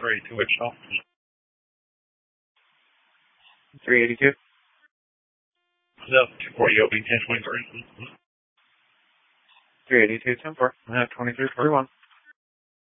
382 Wichita. 382. No, 240 opening 1023. 382, 10-4. 2341.